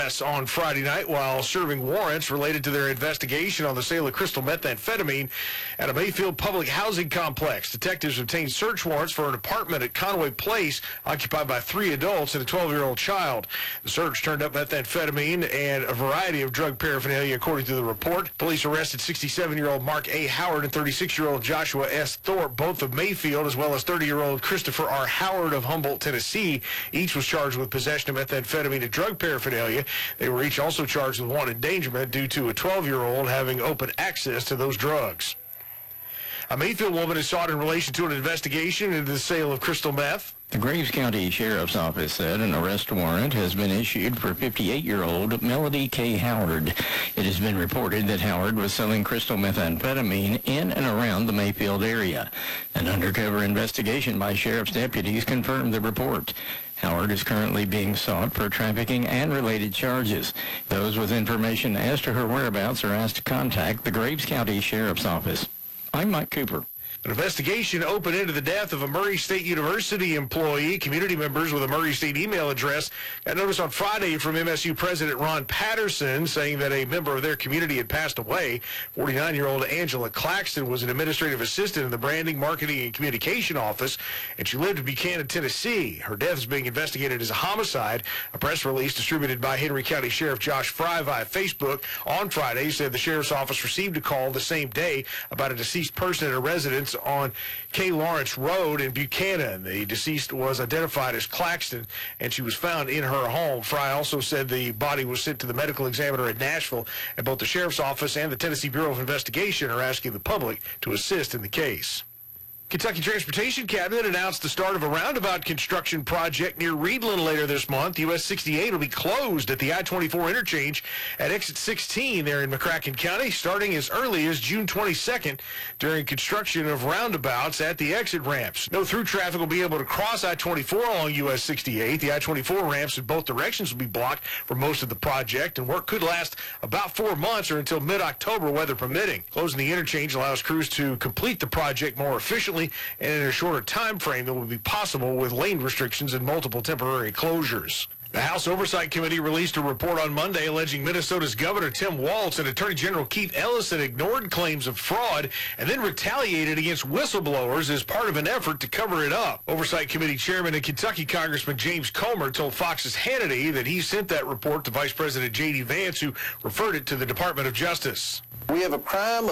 arrests on Friday night while serving warrants related to their investigation on the sale of crystal methamphetamine at a Mayfield public housing complex. Detectives obtained search warrants for an apartment at Conway Place occupied by 3 adults and a 12-year-old child. The search turned up methamphetamine and a variety of drug paraphernalia, according to the report. Police arrested 67-year-old Mark A. Howard and 36-year-old Joshua S. Thorpe, both of Mayfield, as well as 30-year-old Christopher R. Howard of Humboldt, Tennessee. Each was charged with possession of methamphetamine and drug paraphernalia. They were each also charged with wanton endangerment due to a 12-year-old having open access to those drugs. A Mayfield woman is sought in relation to an investigation into the sale of crystal meth. The Graves County Sheriff's Office said an arrest warrant has been issued for 58-year-old Melody K. Howard. It has been reported that Howard was selling crystal methamphetamine in and around the Mayfield area. An undercover investigation by sheriff's deputies confirmed the report. Howard is currently being sought for trafficking and related charges. Those with information as to her whereabouts are asked to contact the Graves County Sheriff's Office. I'm Mike Cooper. An investigation opened into the death of a Murray State University employee. Community members with a Murray State email address got notice on Friday from MSU President Ron Patterson saying that a member of their community had passed away. 49-year-old Angela Claxton was an administrative assistant in the Branding, Marketing, and Communication Office, and she lived in Buchanan, Tennessee. Her death is being investigated as a homicide. A press release distributed by Henry County Sheriff Josh Fry via Facebook on Friday said the Sheriff's Office received a call the same day about a deceased person at a residence on K. Lawrence Road in Buchanan. The deceased was identified as Claxton, and she was found in her home. Fry also said the body was sent to the medical examiner at Nashville, and both the Sheriff's Office and the Tennessee Bureau of Investigation are asking the public to assist in the case. Kentucky Transportation Cabinet announced the start of a roundabout construction project near Reedland later this month. US 68 will be closed at the I-24 interchange at exit 16 there in McCracken County, starting as early as June 22nd during construction of roundabouts at the exit ramps. No through traffic will be able to cross I-24 along US 68. The I-24 ramps in both directions will be blocked for most of the project, and work could last about 4 months or until mid-October, weather permitting. Closing the interchange allows crews to complete the project more efficiently and in a shorter time frame than would be possible with lane restrictions and multiple temporary closures. The House Oversight Committee released a report on Monday alleging Minnesota's Governor Tim Walz and Attorney General Keith Ellison ignored claims of fraud and then retaliated against whistleblowers as part of an effort to cover it up. Oversight Committee Chairman and Kentucky Congressman James Comer told Fox's Hannity that he sent that report to Vice President J.D. Vance, who referred it to the Department of Justice. We have a crime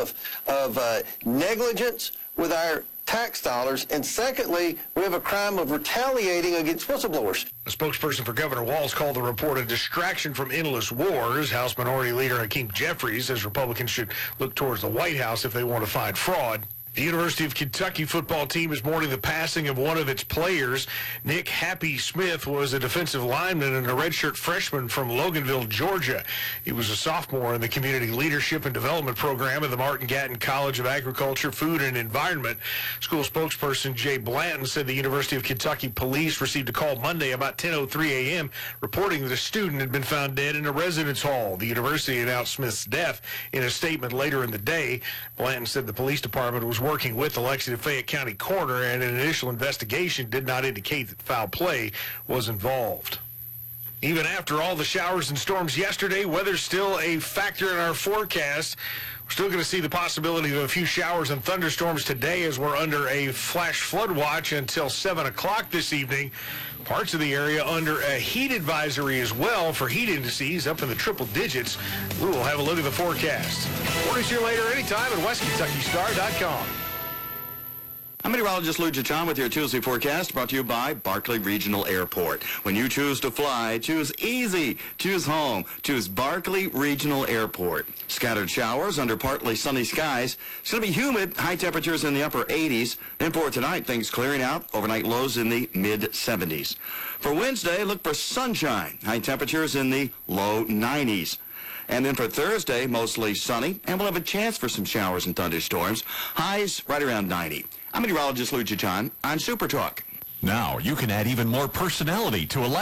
of negligence with our tax dollars, and secondly, we have a crime of retaliating against whistleblowers. A spokesperson for Governor Walz called the report a distraction from endless wars. House Minority Leader Hakeem Jeffries says Republicans should look towards the White House if they want to find fraud. The University of Kentucky football team is mourning the passing of one of its players. Nick Happy Smith was a defensive lineman and a redshirt freshman from Loganville, Georgia. He was a sophomore in the Community Leadership and Development Program at the Martin Gatton College of Agriculture, Food, and Environment. School spokesperson Jay Blanton said the University of Kentucky police received a call Monday about 10:03 a.m. reporting that a student had been found dead in a residence hall. The university announced Smith's death in a statement later in the day. Blanton said the police department was working with the Lexington Fayette County coroner, and an initial investigation did not indicate that foul play was involved. Even after all the showers and storms yesterday, weather's still a factor in our forecast. We're still going to see the possibility of a few showers and thunderstorms today as we're under a flash flood watch until 7 o'clock this evening. Parts of the area under a heat advisory as well for heat indices up in the triple digits. We will have a look at the forecast. Mornings here later anytime at WestKentuckyStar.com. I'm meteorologist Lou Chachan with your Tuesday forecast, brought to you by Barkley Regional Airport. When you choose to fly, choose easy. Choose home. Choose Barkley Regional Airport. Scattered showers under partly sunny skies. It's going to be humid, high temperatures in the upper 80s. Then for tonight, things clearing out, overnight lows in the mid-70s. For Wednesday, look for sunshine, high temperatures in the low 90s. And then for Thursday, mostly sunny, and we'll have a chance for some showers and thunderstorms. Highs right around 90. I'm meteorologist Lou Chachan on Super Talk. Now you can add even more personality to a